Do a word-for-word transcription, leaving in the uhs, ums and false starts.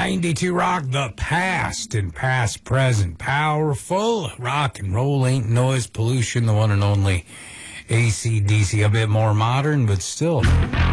ninety-two Rock, the past and past, present, powerful. Rock and roll ain't noise pollution, the one and only A C D C. A bit more modern, but still